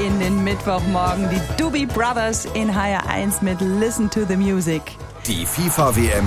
in den Mittwochmorgen. Die Doobie Brothers in HR1 mit Listen to the Music. Die FIFA-WM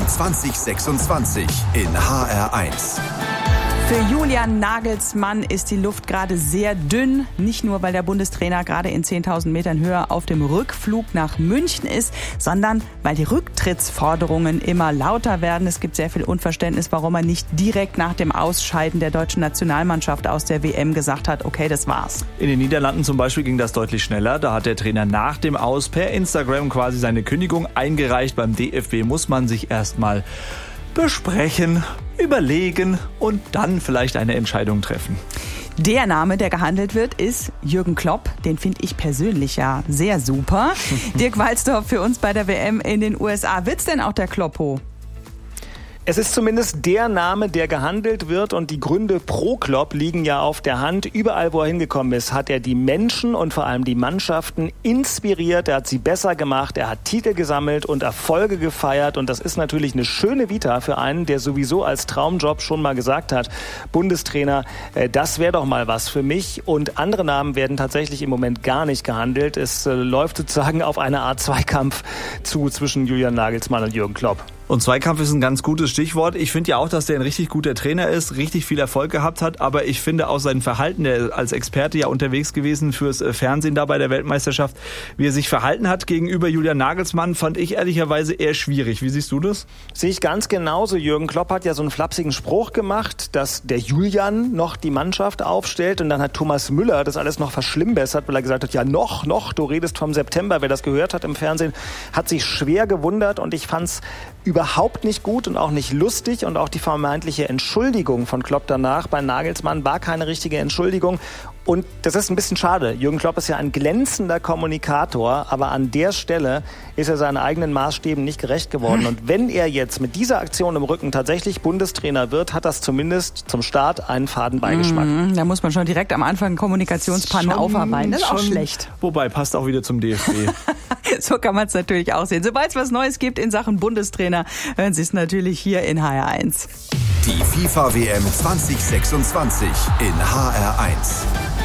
2026 in HR1. Für Julian Nagelsmann ist die Luft gerade sehr dünn. Nicht nur, weil der Bundestrainer gerade in 10.000 Metern Höhe auf dem Rückflug nach München ist, sondern weil die Rücktrittsforderungen immer lauter werden. Es gibt sehr viel Unverständnis, warum er nicht direkt nach dem Ausscheiden der deutschen Nationalmannschaft aus der WM gesagt hat, okay, das war's. In den Niederlanden zum Beispiel ging das deutlich schneller. Da hat der Trainer nach dem Aus per Instagram quasi seine Kündigung eingereicht. Beim DFB muss man sich erstmal besprechen, überlegen und dann vielleicht eine Entscheidung treffen. Der Name, der gehandelt wird, ist Jürgen Klopp. Den finde ich persönlich ja sehr super. Dirk Walzdorf für uns bei der WM in den USA. Wird's denn auch der Kloppo? Es ist zumindest der Name, der gehandelt wird, und die Gründe pro Klopp liegen ja auf der Hand. Überall, wo er hingekommen ist, hat er die Menschen und vor allem die Mannschaften inspiriert. Er hat sie besser gemacht, er hat Titel gesammelt und Erfolge gefeiert. Und das ist natürlich eine schöne Vita für einen, der sowieso als Traumjob schon mal gesagt hat, Bundestrainer, das wäre doch mal was für mich. Und andere Namen werden tatsächlich im Moment gar nicht gehandelt. Es läuft sozusagen auf eine Art Zweikampf zu zwischen Julian Nagelsmann und Jürgen Klopp. Und Zweikampf ist ein ganz gutes Stichwort. Ich finde ja auch, dass der ein richtig guter Trainer ist, richtig viel Erfolg gehabt hat. Aber ich finde auch sein Verhalten, der als Experte ja unterwegs gewesen fürs Fernsehen da bei der Weltmeisterschaft, wie er sich verhalten hat gegenüber Julian Nagelsmann, fand ich ehrlicherweise eher schwierig. Wie siehst du das? Sehe ich ganz genauso. Jürgen Klopp hat ja so einen flapsigen Spruch gemacht, dass der Julian noch die Mannschaft aufstellt. Und dann hat Thomas Müller das alles noch verschlimmbessert, weil er gesagt hat, ja noch, du redest vom September. Wer das gehört hat im Fernsehen, hat sich schwer gewundert. Und ich fand's überhaupt nicht gut und auch nicht lustig, und auch die vermeintliche Entschuldigung von Klopp danach bei Nagelsmann war keine richtige Entschuldigung. Und das ist ein bisschen schade. Jürgen Klopp ist ja ein glänzender Kommunikator, aber an der Stelle ist er seinen eigenen Maßstäben nicht gerecht geworden. Und wenn er jetzt mit dieser Aktion im Rücken tatsächlich Bundestrainer wird, hat das zumindest zum Start einen faden Beigeschmack. Da muss man schon direkt am Anfang Kommunikationspanne aufarbeiten. Das ist auch schlecht. Wobei, passt auch wieder zum DFB. So kann man es natürlich auch sehen. Sobald es was Neues gibt in Sachen Bundestrainer, hören Sie es natürlich hier in HR1. Die FIFA-WM 2026 in HR1.